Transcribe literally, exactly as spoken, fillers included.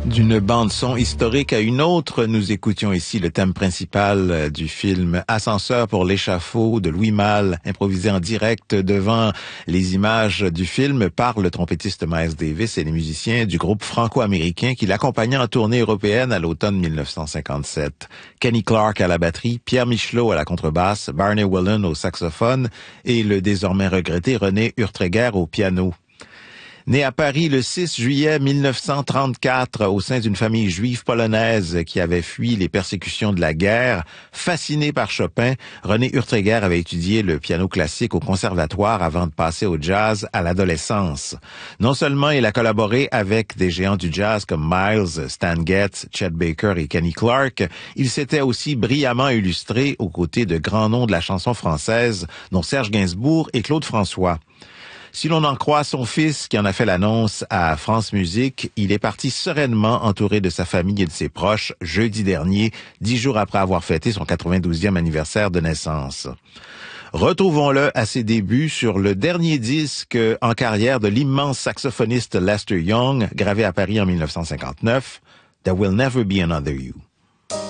D'une bande-son historique à une autre, nous écoutions ici le thème principal du film Ascenseur pour l'échafaud de Louis Malle, improvisé en direct devant les images du film par le trompettiste Miles Davis et les musiciens du groupe franco-américain qui l'accompagnaient en tournée européenne à l'automne mille neuf cent cinquante-sept. Kenny Clarke à la batterie, Pierre Michelot à la contrebasse, Barney Whelan au saxophone et le désormais regretté René Urtreger au piano. Né à Paris le six juillet mille neuf cent trente-quatre au sein d'une famille juive polonaise qui avait fui les persécutions de la guerre, fasciné par Chopin, René Urtreger avait étudié le piano classique au conservatoire avant de passer au jazz à l'adolescence. Non seulement il a collaboré avec des géants du jazz comme Miles, Stan Getz, Chet Baker et Kenny Clarke, il s'était aussi brillamment illustré aux côtés de grands noms de la chanson française, dont Serge Gainsbourg et Claude François. Si l'on en croit son fils qui en a fait l'annonce à France Musique, il est parti sereinement entouré de sa famille et de ses proches jeudi dernier, dix jours après avoir fêté son quatre-vingt-douzième anniversaire de naissance. Retrouvons-le à ses débuts sur le dernier disque en carrière de l'immense saxophoniste Lester Young, gravé à Paris en mille neuf cent cinquante-neuf, There Will Never Be Another You.